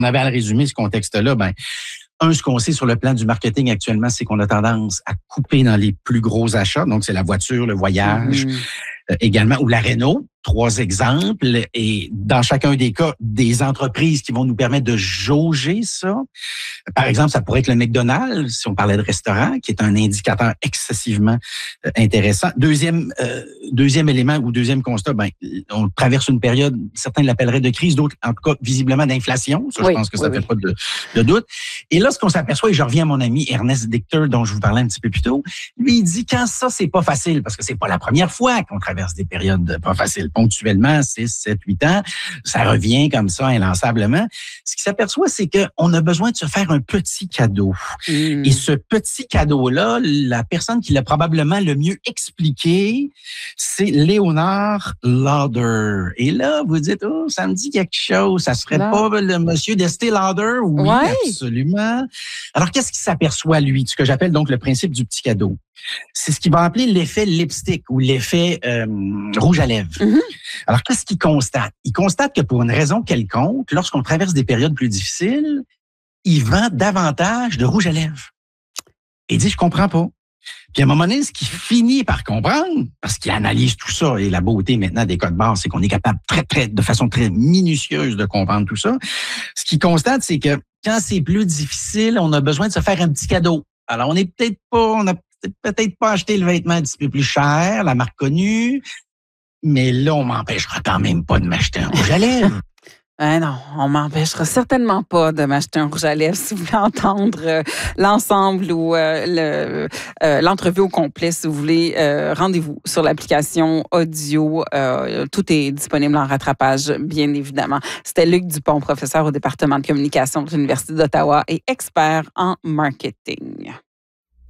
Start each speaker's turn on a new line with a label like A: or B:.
A: on avait à le résumer, ce contexte-là, ce qu'on sait sur le plan du marketing actuellement, c'est qu'on a tendance à couper dans les plus gros achats. Donc, c'est la voiture, le voyage, également, ou la réno. 3 exemples. Et dans chacun des cas, des entreprises qui vont nous permettre de jauger ça. Par exemple, ça pourrait être le McDonald's, si on parlait de restaurant, qui est un indicateur excessivement intéressant. Deuxième élément ou deuxième constat, on traverse une période, certains l'appelleraient de crise, d'autres, en tout cas, visiblement d'inflation. Ça, je pense que ça fait pas de doute. Et là, ce qu'on s'aperçoit, et je reviens à mon ami Ernest Dichter, dont je vous parlais un petit peu plus tôt, lui, il dit quand ça, c'est pas facile, parce que c'est pas la première fois qu'on traverse des périodes pas faciles. Ponctuellement, 6, 7, 8 ans, ça revient comme ça, inlassablement. Ce qui s'aperçoit, c'est qu'on a besoin de se faire un petit cadeau. Et ce petit cadeau-là, la personne qui l'a probablement le mieux expliqué, c'est Leonard Lauder. Et là, vous dites, ça me dit quelque chose. Ça serait pas le monsieur d'Estée Lauder? Oui, absolument. Alors, qu'est-ce qu'il s'aperçoit, lui? Ce que j'appelle donc le principe du petit cadeau. C'est ce qu'il va appeler l'effet lipstick ou l'effet rouge à lèvres. Alors, qu'est-ce qu'il constate? Il constate que pour une raison quelconque, lorsqu'on traverse des périodes plus difficiles, il vend davantage de rouge à lèvres. Et il dit, je comprends pas. Puis à un moment donné, ce qu'il finit par comprendre, parce qu'il analyse tout ça, et la beauté maintenant des codes barres, c'est qu'on est capable de façon très minutieuse de comprendre tout ça. Ce qu'il constate, c'est que quand c'est plus difficile, on a besoin de se faire un petit cadeau. Alors, on n'a peut-être pas acheté le vêtement un petit peu plus cher, la marque connue, mais là, on m'empêchera quand même pas de m'acheter un rouge à lèvres.
B: Non, on m'empêchera certainement pas de m'acheter un rouge à lèvres. Si vous voulez entendre l'ensemble ou l'entrevue au complet, si vous voulez, rendez-vous sur l'application audio. Tout est disponible en rattrapage, bien évidemment. C'était Luc Dupont, professeur au département de communication de l'Université d'Ottawa et expert en marketing.